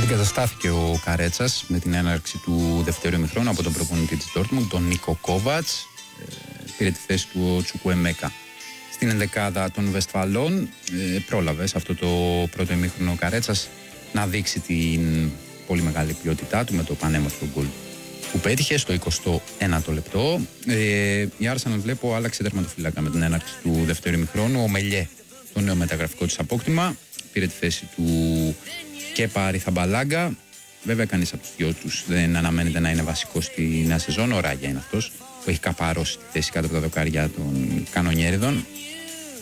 Αντικαταστάθηκε ο Καρέτσας με την έναρξη του δεύτερου ημιχρόνου από τον προπονητή της Ντόρτμουντ, τον Νίκο Κόβατς. Πήρε τη θέση του ο Τσουκουεμέκα. Στην ενδεκάδα των Βεσφαλών πρόλαβε σε αυτό το πρώτο ημίχρονο ο Καρέτσας να δείξει την πολύ μεγάλη ποιότητά του με το πανέμορφο γκολ που πέτυχε στο 21ο λεπτό. Η Arsenal βλέπω άλλαξε τερματοφύλακα με την έναρξη του δεύτερου ημιχρόνου. Ο Μελιέ, το νέο μεταγραφικό της απόκτημα, πήρε τη θέση του Κέπα Αριθαμπαλάγκα. Βέβαια, κανείς από τους δυο τους δεν αναμένεται να είναι βασικός στη νέα σεζόν. Ο Ράγια είναι αυτός που έχει καπαρώσει τη θέση κάτω από τα δοκάρια των κανονιέριδων.